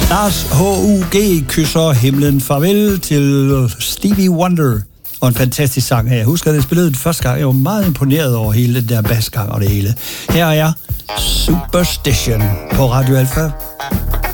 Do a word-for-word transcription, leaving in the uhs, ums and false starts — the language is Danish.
Lars H U G kysser himlen farvel til Stevie Wonder. Og en fantastisk sang her. Jeg husker, at jeg spillede den første gang. Jeg var meget imponeret over hele den der basgang og det hele. Her er Superstition på Radio Alpha.